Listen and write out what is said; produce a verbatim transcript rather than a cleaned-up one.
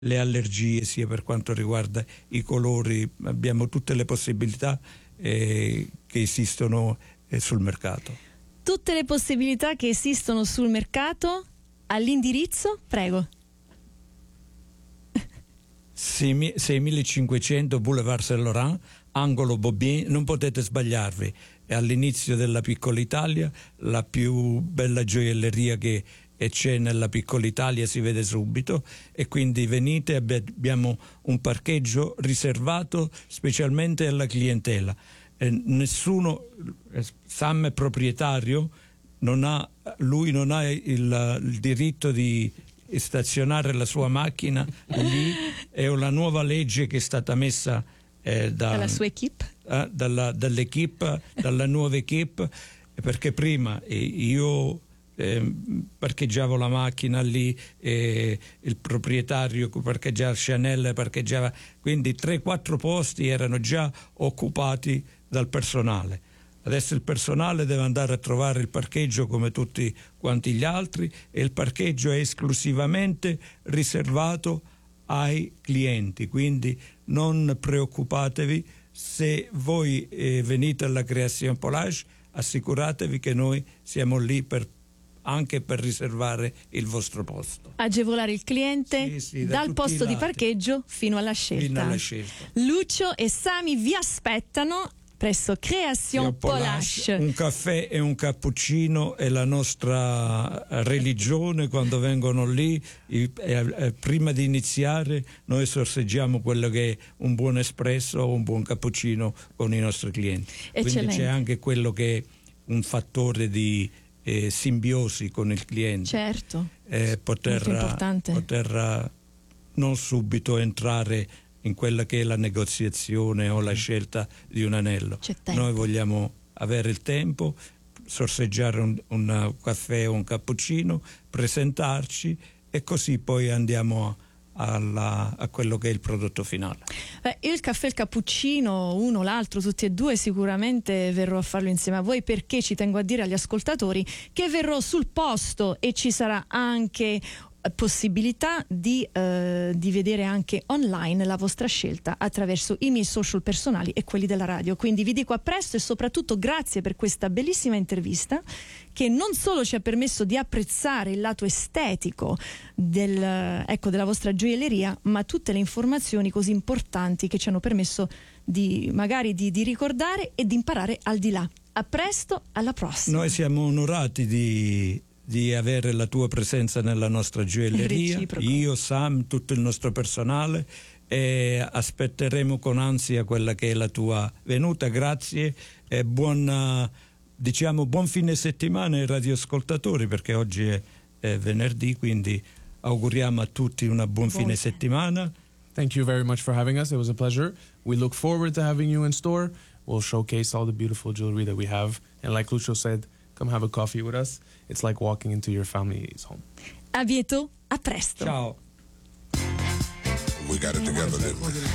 le allergie, sia per quanto riguarda i colori. Abbiamo tutte le possibilità eh, che esistono eh, sul mercato. Tutte le possibilità che esistono sul mercato, all'indirizzo, prego. seimillecinquecento Boulevard Saint-Laurent, angolo Bobien, non potete sbagliarvi, è all'inizio della Piccola Italia, la più bella gioielleria che c'è nella Piccola Italia, si vede subito, e quindi venite, abbiamo un parcheggio riservato specialmente alla clientela. Eh, nessuno, eh, Sam è proprietario, non ha, lui non ha il, il diritto di stazionare la sua macchina lì. È una nuova legge che è stata messa eh, da, dalla sua equipe, eh, dalla, dall'equipe, dalla nuova equipe, perché prima eh, io eh, parcheggiavo la macchina lì, eh, il proprietario parcheggiava, Chanel parcheggiava, quindi tre quattro posti erano già occupati dal personale. Adesso il personale deve andare a trovare il parcheggio come tutti quanti gli altri, e il parcheggio è esclusivamente riservato ai clienti, quindi non preoccupatevi. Se voi eh, venite alla Création Polache, assicuratevi che noi siamo lì per, anche per riservare il vostro posto. Agevolare il cliente sì, sì, da dal posto di parcheggio fino alla scelta. Fino alla scelta. Lucio e Sami vi aspettano presso Création Polache. Un caffè e un cappuccino è la nostra religione. Quando vengono lì, eh, eh, prima di iniziare, noi sorseggiamo quello che è un buon espresso o un buon cappuccino con i nostri clienti. Eccellente. Quindi c'è anche quello che è un fattore di eh, simbiosi con il cliente. Certo. Eh, poter, molto importante. Poter non subito entrare in quella che è la negoziazione o la scelta di un anello. Noi vogliamo avere il tempo, sorseggiare un, un caffè o un cappuccino, presentarci, e così poi andiamo alla, a quello che è il prodotto finale. Beh, io il caffè e il cappuccino, uno, l'altro, tutti e due, sicuramente verrò a farlo insieme a voi, perché ci tengo a dire agli ascoltatori che verrò sul posto e ci sarà anche possibilità di, eh, di vedere anche online la vostra scelta attraverso i miei social personali e quelli della radio. Quindi vi dico a presto, e soprattutto grazie per questa bellissima intervista, che non solo ci ha permesso di apprezzare il lato estetico del, ecco, della vostra gioielleria, ma tutte le informazioni così importanti che ci hanno permesso di magari di, di ricordare e di imparare al di là. A presto, alla prossima. Noi siamo onorati di di avere la tua presenza nella nostra gioielleria, reciproco. Io, Sam, tutto il nostro personale, e aspetteremo con ansia quella che è la tua venuta. Grazie e buon, diciamo, buon fine settimana ai radioascoltatori, perché oggi è, è venerdì, quindi auguriamo a tutti una buon, buon fine settimana. Thank you very much for having us. It was a pleasure. We look forward to having you in store. We'll showcase all the beautiful jewelry that we have, and like Lucio said, come have a coffee with us. It's like walking into your family's home. A bientôt, a presto. Ciao. We got it together, didn't we?